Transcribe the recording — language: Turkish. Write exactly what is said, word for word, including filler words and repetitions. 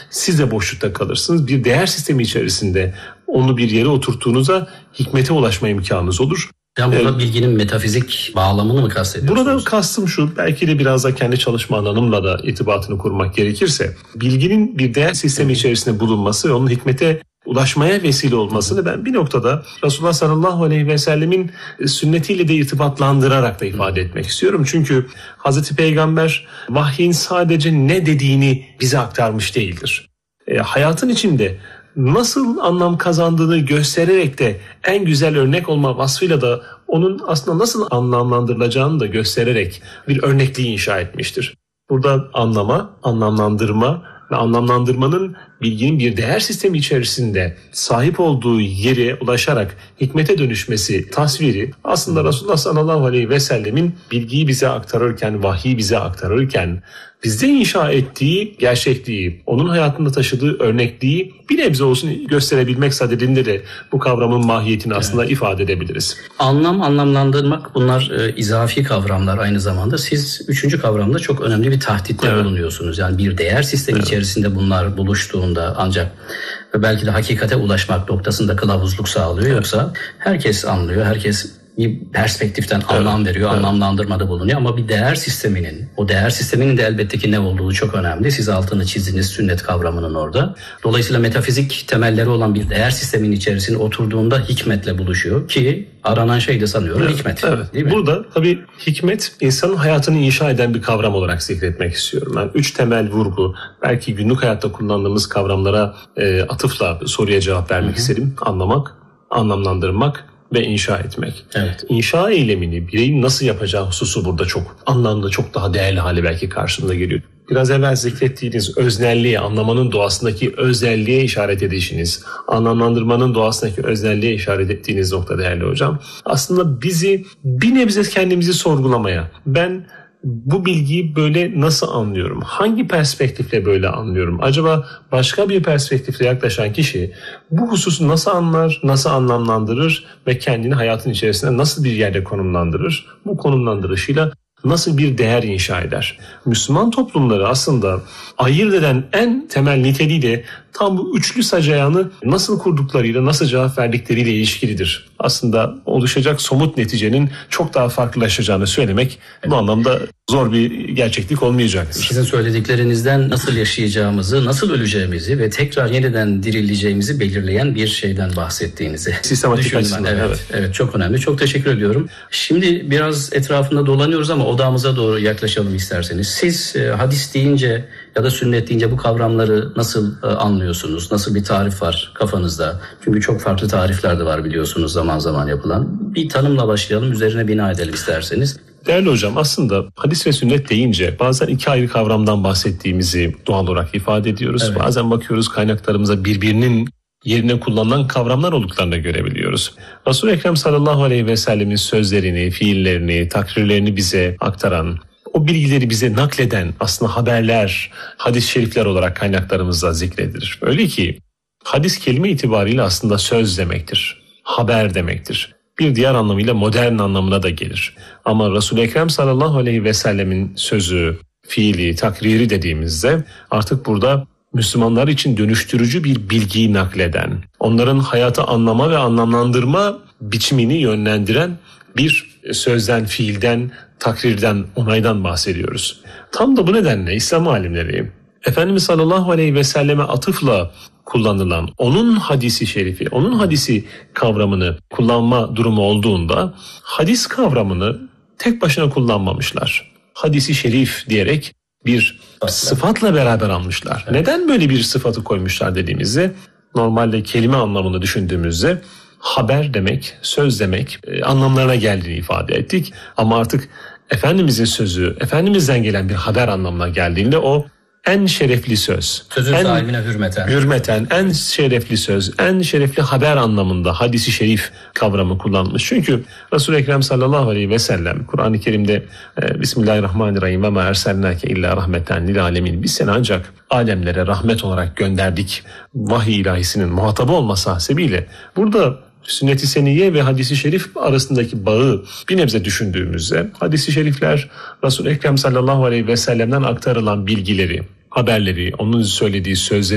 siz de boşlukta kalırsınız. Bir değer sistemi içerisinde onu bir yere oturttuğunuzda hikmete ulaşma imkanınız olur. Yani burada evet. bilginin metafizik bağlamını mı kastediyorsunuz? Burada kastım şu, belki de biraz da kendi çalışma alanımla da irtibatını kurmak gerekirse, bilginin bir değer sistemi içerisinde bulunması ve onun hikmete ulaşmaya vesile olmasını ben bir noktada Resulullah sallallahu aleyhi ve sellemin sünnetiyle de irtibatlandırarak da ifade etmek istiyorum. Çünkü Hazreti Peygamber vahyin sadece ne dediğini bize aktarmış değildir. E, hayatın içinde nasıl anlam kazandığını göstererek de en güzel örnek olma vasfıyla da onun aslında nasıl anlamlandırılacağını da göstererek bir örnekliği inşa etmiştir. Burada anlama, anlamlandırma ve anlamlandırmanın bilginin bir değer sistemi içerisinde sahip olduğu yere ulaşarak hikmete dönüşmesi tasviri aslında Resulullah sallallahu aleyhi ve sellemin bilgiyi bize aktarırken, vahyi bize aktarırken bizde inşa ettiği gerçekliği, onun hayatında taşıdığı örnekliği bir nebze olsun gösterebilmek sadedinde de bu kavramın mahiyetini aslında evet. ifade edebiliriz. Anlam, anlamlandırmak bunlar e, izafi kavramlar aynı zamanda. Siz üçüncü kavramda çok önemli bir tahditte evet. bulunuyorsunuz. Yani bir değer sistemi evet. içerisinde bunlar buluştuğunda ancak ve belki de hakikate ulaşmak noktasında kılavuzluk sağlıyor. Evet. Yoksa herkes anlıyor, herkes bir perspektiften evet. anlam veriyor, evet. anlamlandırmada bulunuyor ama bir değer sisteminin, o değer sisteminin de elbette ki ne olduğu çok önemli. Siz altını çizdiniz sünnet kavramının orada. Dolayısıyla metafizik temelleri olan bir değer sisteminin içerisine oturduğunda hikmetle buluşuyor ki aranan şey de sanıyorum evet. hikmet. Evet. Değil mi? Burada tabii hikmet insanın hayatını inşa eden bir kavram olarak zikretmek istiyorum. Yani üç temel vurgu, belki günlük hayatta kullandığımız kavramlara e, atıfla soruya cevap vermek Hı-hı. istedim. Anlamak, anlamlandırmak ve inşa etmek. Evet. İnşa eylemini bireyin nasıl yapacağı hususu burada çok anlamda çok daha değerli hale belki karşımıza geliyor. Biraz evvel zikrettiğiniz öznelliğe, anlamanın doğasındaki özelliğe işaret edişiniz, anlamlandırmanın doğasındaki öznelliğe işaret ettiğiniz nokta değerli hocam. Aslında bizi bir nebze kendimizi sorgulamaya, ben bu bilgiyi böyle nasıl anlıyorum? Hangi perspektifle böyle anlıyorum? Acaba başka bir perspektifle yaklaşan kişi bu hususu nasıl anlar, nasıl anlamlandırır ve kendini hayatın içerisinde nasıl bir yerde konumlandırır? Bu konumlandırışıyla nasıl bir değer inşa eder? Müslüman toplumları aslında ayırt eden en temel niteliği de tam bu üçlü sacayanı nasıl kurduklarıyla, nasıl cevap verdikleriyle ilişkilidir. Aslında oluşacak somut neticenin çok daha farklılaşacağını söylemek bu anlamda zor bir gerçeklik olmayacaktır. Sizin söylediklerinizden nasıl yaşayacağımızı, nasıl öleceğimizi ve tekrar yeniden dirileceğimizi belirleyen bir şeyden bahsettiğinizi sistematik açısından. Evet, evet. evet, çok önemli. Çok teşekkür ediyorum. Şimdi biraz etrafında dolanıyoruz ama odağımıza doğru yaklaşalım isterseniz. Siz e, hadis deyince ya da sünnet deyince bu kavramları nasıl e, anlıyorsunuz? Nasıl bir tarif var kafanızda? Çünkü çok farklı tarifler de var biliyorsunuz zaman zaman yapılan. Bir tanımla başlayalım, üzerine bina edelim isterseniz. Değerli hocam, aslında hadis ve sünnet deyince bazen iki ayrı kavramdan bahsettiğimizi doğal olarak ifade ediyoruz. Evet. Bazen bakıyoruz kaynaklarımıza birbirinin yerine kullanılan kavramlar olduklarını görebiliyoruz. Resul-i Ekrem sallallahu aleyhi ve sellemin sözlerini, fiillerini, takrirlerini bize aktaran, o bilgileri bize nakleden aslında haberler, hadis-i şerifler olarak kaynaklarımızda zikredilir. Öyle ki hadis kelime itibariyle aslında söz demektir, haber demektir. Bir diğer anlamıyla modern anlamına da gelir. Ama Resul-i Ekrem sallallahu aleyhi ve sellemin sözü, fiili, takriri dediğimizde artık burada Müslümanlar için dönüştürücü bir bilgiyi nakleden, onların hayatı anlama ve anlamlandırma biçimini yönlendiren bir sözden, fiilden, takrirden, onaydan bahsediyoruz. Tam da bu nedenle İslam alimleri Efendimiz sallallahu aleyhi ve selleme atıfla kullanılan onun hadisi şerifi, onun hadisi kavramını kullanma durumu olduğunda hadis kavramını tek başına kullanmamışlar. Hadisi şerif diyerek bir sıfatla beraber almışlar. Evet. Neden böyle bir sıfatı koymuşlar dediğimizde, normalde kelime anlamını düşündüğümüzde haber demek, söz demek e, anlamlarına geldiğini ifade ettik. Ama artık Efendimizin sözü, Efendimiz'den gelen bir haber anlamına geldiğinde o en şerefli söz. Sözün en, sahibine hürmeten. Hürmeten, en şerefli söz, en şerefli haber anlamında hadisi şerif kavramı kullanılmış. Çünkü Resul-i Ekrem sallallahu aleyhi ve sellem Kur'an-ı Kerim'de e, Bismillahirrahmanirrahim ve ma ersennake illa rahmeten lil alemin. Biz seni ancak alemlere rahmet olarak gönderdik. Vahiy ilahisinin muhatabı olması hasebiyle burada sünnet-i seniyye ve hadis-i şerif arasındaki bağı bir nebze düşündüğümüzde hadis-i şerifler Resul-i Ekrem sallallahu aleyhi ve sellem'den aktarılan bilgileri, haberleri, onun söylediği sözleri